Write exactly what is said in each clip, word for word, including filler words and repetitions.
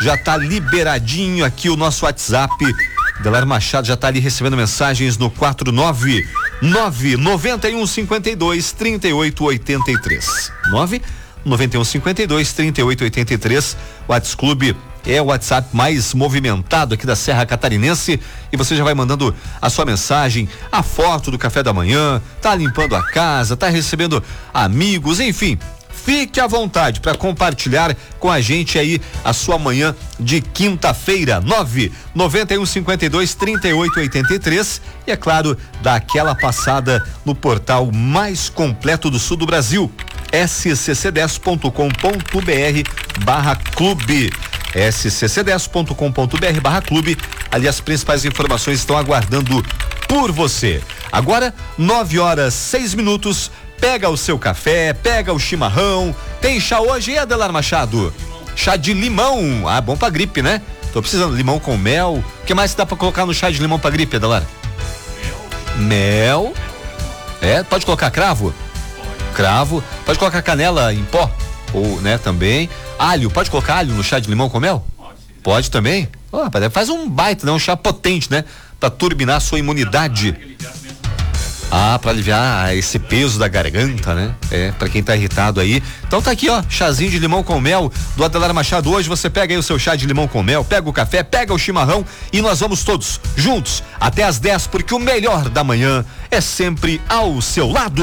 já tá liberadinho aqui o nosso WhatsApp. Adelar Machado já tá ali recebendo mensagens no quatro nove nove nove um cinco dois três oito oito três. nove nove um cinco dois três oito oito três. WhatsApp Clube é o WhatsApp mais movimentado aqui da Serra Catarinense e você já vai mandando a sua mensagem, a foto do café da manhã, tá limpando a casa, tá recebendo amigos, enfim. Fique à vontade para compartilhar com a gente aí a sua manhã de quinta-feira. nove nove um cinco dois três oito oito três e é claro, dá aquela passada no portal mais completo do sul do Brasil, s c c dez ponto com ponto b r barra clube. s c c dez ponto com ponto b r barra clube. Ali as principais informações estão aguardando por você. Agora, nove horas seis minutos. Pega o seu café, pega o chimarrão. Tem chá hoje, hein, Adelar Machado? Chá de limão. Ah, bom pra gripe, né? Tô precisando. Limão com mel. O que mais dá pra colocar no chá de limão pra gripe, Adelar? Mel. Mel. É, pode colocar cravo? Pode. Cravo. Pode colocar canela em pó? Ou, né, também. Alho. Pode colocar alho no chá de limão com mel? Pode. Pode também? Oh, faz um baita, né? Um chá potente, né? Pra turbinar a sua imunidade. Ah, pra aliviar esse peso da garganta, né? É, pra quem tá irritado aí. Então tá aqui, ó, chazinho de limão com mel do Adelar Machado. Hoje você pega aí o seu chá de limão com mel, pega o café, pega o chimarrão e nós vamos todos juntos até às dez, porque o melhor da manhã é sempre ao seu lado.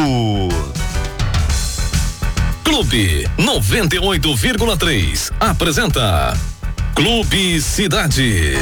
Clube noventa e oito vírgula três apresenta Clube Cidade.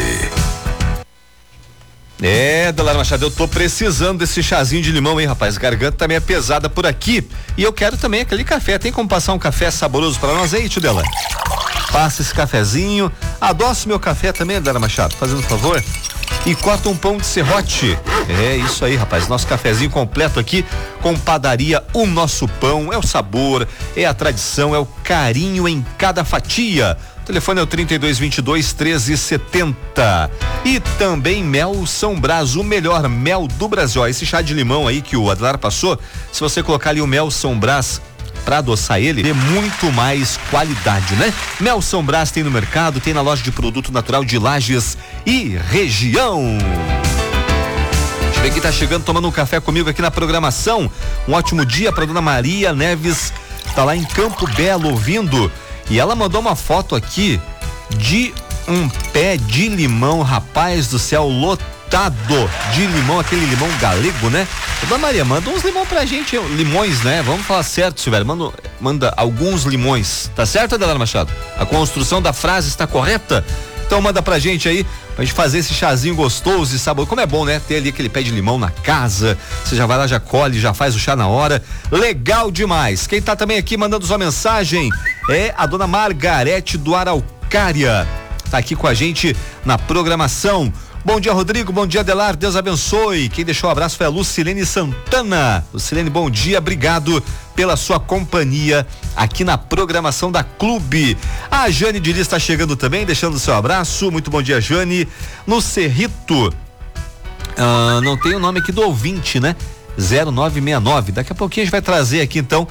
É, Adelar Machado, eu tô precisando desse chazinho de limão, hein, rapaz? Garganta tá meio pesada por aqui. E eu quero também aquele café. Tem como passar um café saboroso pra nós aí, tio Dela? Passa esse cafezinho. Adoce meu café também, Adelar Machado, fazendo um favor. E corta um pão de serrote. É isso aí, rapaz. Nosso cafezinho completo aqui com padaria. O nosso pão é o sabor, é a tradição, é o carinho em cada fatia. O telefone é o trinta e dois, vinte e dois, treze, setenta. E também mel São Brás, o melhor mel do Brasil. Ó, esse chá de limão aí que o Adelar passou, se você colocar ali o mel São Brás para adoçar ele, é muito mais qualidade, né? Mel São Brás tem no mercado, tem na loja de produto natural de Lages e região. Deixa eu ver quem tá chegando, tomando um café comigo aqui na programação. Um ótimo dia para dona Maria Neves, tá lá em Campo Belo ouvindo. E ela mandou uma foto aqui de um pé de limão, rapaz do céu, lotado de limão, aquele limão galego, né? Dona Maria, manda uns limão pra gente, limões, né? Vamos falar certo, Silvério, manda, manda alguns limões, tá certo, Adelar Machado? A construção da frase está correta? Então manda pra gente aí, pra gente fazer esse chazinho gostoso e sabor. Como é bom, né? Ter ali aquele pé de limão na casa, você já vai lá, já colhe, já faz o chá na hora. Legal demais. Quem tá também aqui mandando sua mensagem é a dona Margarete do Araucária. Tá aqui com a gente na programação. Bom dia, Rodrigo, bom dia, Adelar, Deus abençoe. Quem deixou o um abraço foi a Lucilene Santana. Lucilene, bom dia, obrigado pela sua companhia aqui na programação da Clube. A Jane de Liz está chegando também, deixando o seu abraço. Muito bom dia, Jane. No Cerrito, ah, não tem o nome aqui do ouvinte, né? zero nove seis nove. Daqui a pouquinho a gente vai trazer aqui então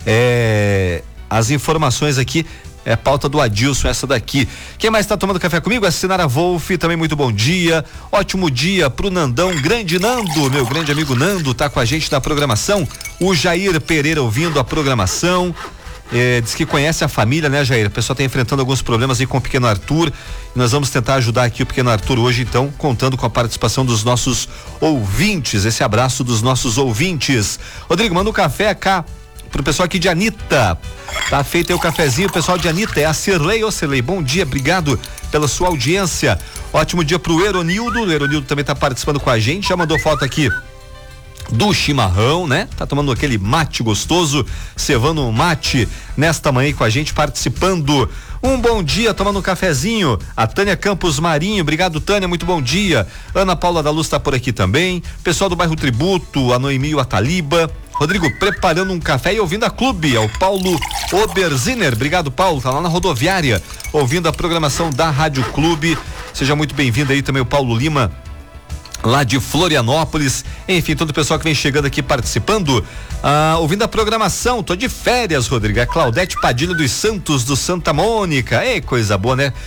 é, as informações aqui. É pauta do Adilson, essa daqui. Quem mais está tomando café comigo? A Sinara Wolf, também muito bom dia. Ótimo dia pro Nandão, grande Nando, meu grande amigo Nando, tá com a gente na programação. O Jair Pereira ouvindo a programação. É, diz que conhece a família, né, Jair? O pessoal tá enfrentando alguns problemas aí com o pequeno Arthur. E nós vamos tentar ajudar aqui o pequeno Arthur hoje, então, contando com a participação dos nossos ouvintes. Esse abraço dos nossos ouvintes. Rodrigo, manda um café cá pro pessoal aqui de Anitta. Tá feito aí o cafezinho, o pessoal de Anitta, é a Cirlei. Ô Cirlei, bom dia, obrigado pela sua audiência. Ótimo dia pro Eronildo, o Eronildo também tá participando com a gente, já mandou foto aqui do chimarrão, né? Tá tomando aquele mate gostoso, cevando um mate nesta manhã com a gente, participando. Um bom dia, tomando um cafezinho. A Tânia Campos Marinho, obrigado, Tânia, muito bom dia. Ana Paula da Luz tá por aqui também. Pessoal do bairro Tributo, a Noemi e o Ataliba. Rodrigo, preparando um café e ouvindo a Clube, é o Paulo Oberziner. Obrigado, Paulo, tá lá na rodoviária, ouvindo a programação da Rádio Clube. Seja muito bem-vindo aí também o Paulo Lima, lá de Florianópolis. Enfim, todo o pessoal que vem chegando aqui participando, ah, ouvindo a programação. Tô de férias, Rodrigo. A Claudete Padilha dos Santos do Santa Mônica. Ei, coisa boa, né?